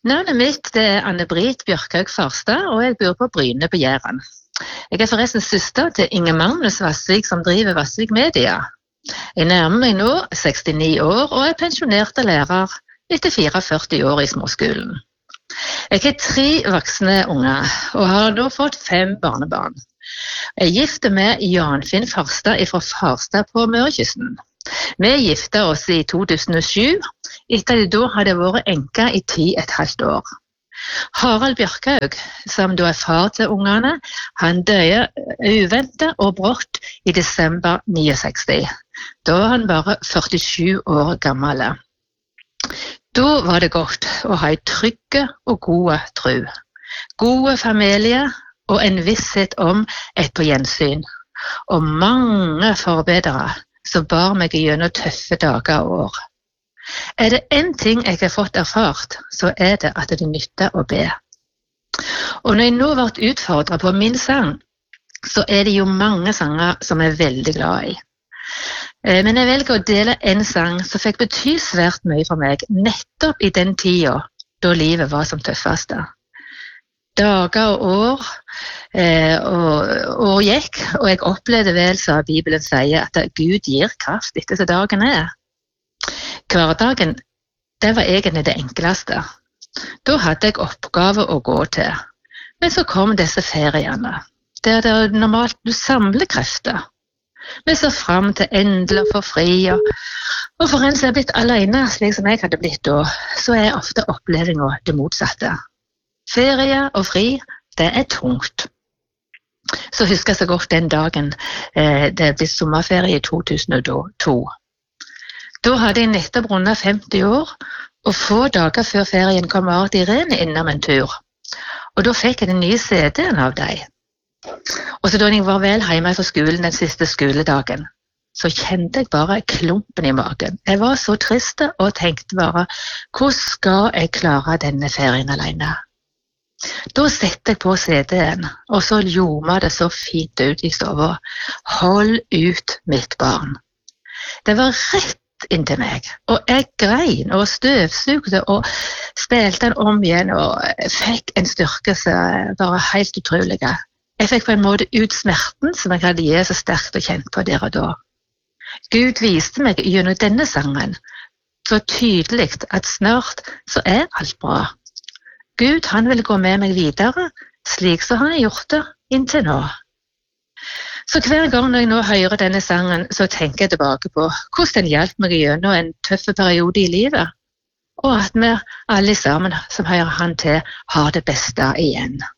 Navnet mitt det er Anne-Britt Bjørkhaug Farstad, og jeg bor på Bryne på Jæren. Jeg er forresten søster til Inge Magnus Vassvik, som driver Vassvik Media. Jeg nærmer meg nå 69 år og er pensjonert lærer etter 44 år i småskolen. Jeg har 3 voksne unger og har nå fått 5 barnebarn. Jeg gifter med Jan Finn Farstad fra Farstad på Mørekysten. Vi giftet oss i 2007, etter at da hadde vært enke i 10,5 år. Harald Bjørkhaug, som da er far til ungene, han døde uventet og brått i desember 69. Da var han bare 47 år gammel. Da var det godt å ha en trygg og god tro. Gode familie og en visshet om et på gjensyn. Og mange forbedere som bar meg gjennom tøffe dager og år. Er det en ting jeg har fått erfart, så er det at det nytter å be. Og når jeg nå ble utfordret på min sang, så er det jo mange sanger som jeg er veldig glad i. Men jeg velger å dele en sang som fikk bety svært mye for meg, nettopp i den tida da livet var som tøffest. Dager og år gikk, og jeg opplevde vel, som Bibelen sier, at Gud gir kraft etter som dagen er. Hverdagen, det var egentlig det enkleste. Da hadde jeg oppgave å gå til. Men så kom disse feriene, der det normalt du samler krefter. Vi så frem til endelig å få fri, og for en som er blitt alene, slik som jeg hadde blitt da, så er ofte opplevelsen det motsatte. Ferie og fri, det er tungt. Så husker jeg så godt den dagen det ble sommerferie i 2002. Da hadde jeg nettopp rundet 50 år, og få dager før ferien kom Art Irene innom en tur. Og da fikk jeg den nye CD-en av deg. Og så da jeg var vel hjemme fra skolen den siste skoledagen, så kjente jeg bare klumpen i magen. Jeg var så trist og tenkte bare, hvordan skal jeg klare denne ferien alene? Da sette jeg på CD-en, og så ljoma det så fint ut i stova. Hold ut, mitt barn. Det var rett inntil meg, og jeg grein og støvsugde og spilte den om igjen og fikk en styrke som var helt utrolig. Jeg fikk på en måte ut smerten som jeg hadde gitt så sterkt og kjent på der og da. Gud viste meg gjennom denne sangen så tydelig at snart så er alt bra. Gud, han vil gå med meg videre, slik som han har gjort det inntil nå. Så hver gang jeg nå hører denne sangen, så tenker jeg tilbake på hvordan den hjalp meg gjennom en tøff periode i livet, og at vi alle sammen som hører han til, har det beste igjen.